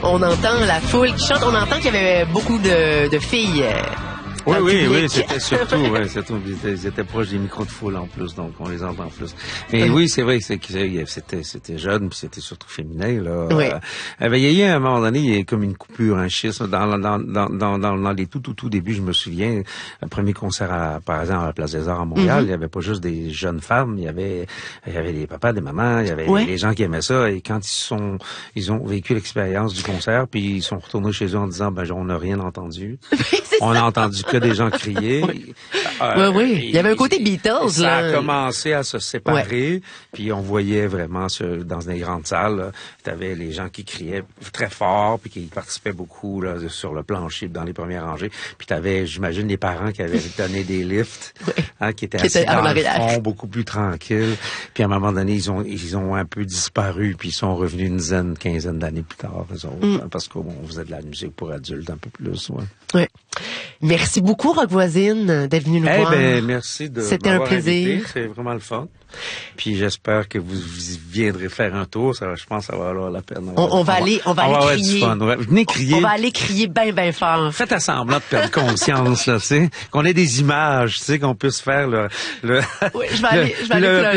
on entend la foule qui chante. On entend qu'il y avait beaucoup de filles. Oui, c'était surtout, ils étaient proches des micros de foule en plus, donc on les entend plus. Mais oui, c'est vrai que c'était jeune, puis c'était surtout féminin, là. Oui. Il y a eu à un moment donné, il y a comme une coupure, un schisme. Dans les tout débuts, je me souviens, le premier concert par exemple, à la Place des Arts à Montréal, il y avait pas juste des jeunes femmes, il y avait des papas, des mamans, il y avait des gens qui aimaient ça, et quand ils ont vécu l'expérience du concert, puis ils sont retournés chez eux en disant, on n'a rien entendu. On a entendu que des gens crier. Oui. Il y avait un côté Beatles, ça là. a commencé à se séparer, puis on voyait vraiment dans des grandes salles, t'avais les gens qui criaient très fort, puis qui participaient beaucoup là, sur le plancher, dans les premières rangées. Puis t'avais, j'imagine, les parents qui avaient donné des lifts, qui étaient assis dans le fond, beaucoup plus tranquilles. Puis à un moment donné, ils ont un peu disparu, puis ils sont revenus une dizaine, quinzaine d'années plus tard, eux autres, parce qu'on faisait de la musique pour adultes un peu plus. Ouais. Merci beaucoup, Rock Voisine, d'être venu nous voir. Merci de C'était un plaisir. Invité. C'est vraiment le fun. Puis j'espère que vous viendrez faire un tour. Je pense que ça va valoir la peine. On va aller crier. Venez crier. On va aller crier bien fort. Faites semblant de perdre conscience, là, tu sais. Qu'on ait des images, tu sais, qu'on puisse faire le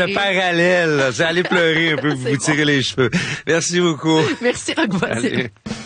parallèle, là. Aller pleurer un peu, vous tirer les cheveux. Merci beaucoup. Merci, Rock Voisine.